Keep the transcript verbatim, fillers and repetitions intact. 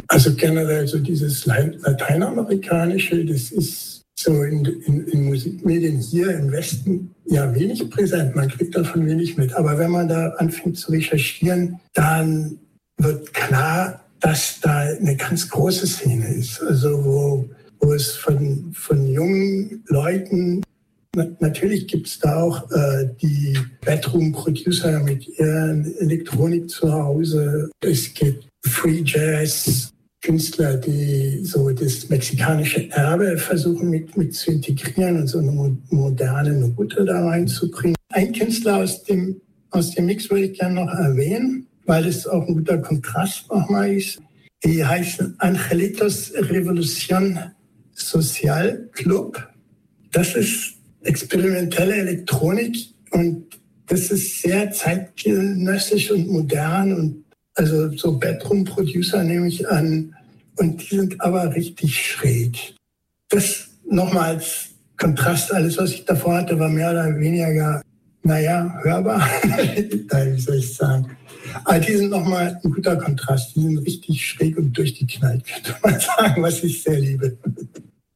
Also generell so dieses Lateinamerikanische, das ist so in, in, in Musikmedien hier im Westen ja wenig präsent. Man kriegt davon wenig mit. Aber wenn man da anfängt zu recherchieren, dann wird klar, dass da eine ganz große Szene ist. Also wo, wo es von, von jungen Leuten, na, natürlich gibt es da auch äh, die Bedroom-Producer mit ihren Elektronik zu Hause. Es gibt Free Jazz, Künstler, die so das mexikanische Erbe versuchen mit, mit zu integrieren und so eine moderne Note da reinzubringen. Ein Künstler aus dem, aus dem Mix würde ich gerne noch erwähnen, weil es auch ein guter Kontrast nochmal ist. Die heißen Angelitos Revolution Social Club. Das ist experimentelle Elektronik und das ist sehr zeitgenössisch und modern und also so Bedroom-Producer nehme ich an. Und die sind aber richtig schräg. Das nochmal als Kontrast. Alles, was ich davor hatte, war mehr oder weniger, naja, hörbar. Wie soll ich sagen? Aber die sind nochmal ein guter Kontrast. Die sind richtig schräg und durchgeknallt, könnte man sagen, was ich sehr liebe.